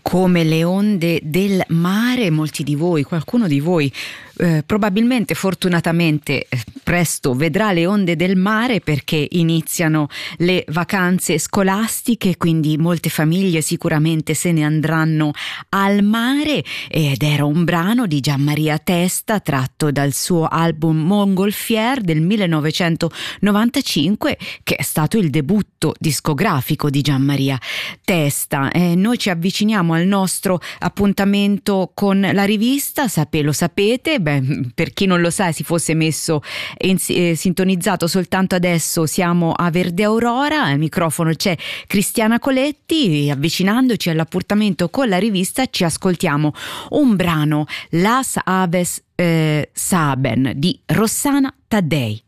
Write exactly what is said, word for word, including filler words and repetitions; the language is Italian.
Come le onde del mare, molti di voi, qualcuno di voi eh, probabilmente, fortunatamente, eh, presto vedrà le onde del mare perché iniziano le vacanze scolastiche, quindi molte famiglie sicuramente se ne andranno al mare, ed era un brano di Gianmaria Testa tratto dal suo album Montgolfière del millenovecentonovantacinque, che è stato il debutto discografico di Gianmaria Testa. Eh, noi ci avviciniamo al nostro appuntamento con la rivista, Sape, lo sapete, beh, per chi non lo sa, si fosse messo in, eh, sintonizzato soltanto adesso, siamo a Verde Aurora, al microfono c'è Cristiana Coletti, avvicinandoci all'appuntamento con la rivista ci ascoltiamo un brano, Las Aves eh, Saben di Rossana Taddei.